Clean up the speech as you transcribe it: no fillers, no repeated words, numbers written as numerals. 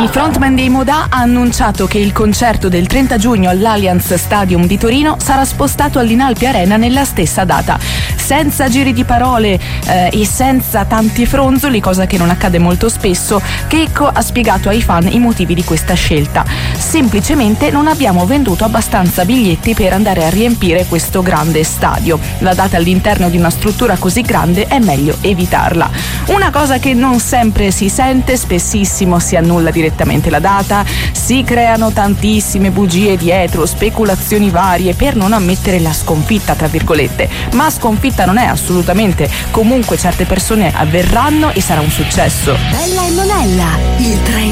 Il frontman dei Modà ha annunciato che il concerto del 30 giugno all'Allianz Stadium di Torino sarà spostato all'Inalpi Arena nella stessa data, senza giri di parole e senza tanti fronzoli, cosa che non accade molto spesso. Checco ha spiegato ai fan i motivi di questa scelta: semplicemente non abbiamo venduto abbastanza biglietti per andare a riempire questo grande stadio. La data all'interno di una struttura così grande è meglio evitarla. Una cosa che non sempre si sente, spessissimo si annulla direttamente la data, si creano tantissime bugie dietro, speculazioni varie per non ammettere la sconfitta, tra virgolette, ma sconfitta non è assolutamente. Comunque certe persone avverranno e sarà un successo. Bella e Monella, il 3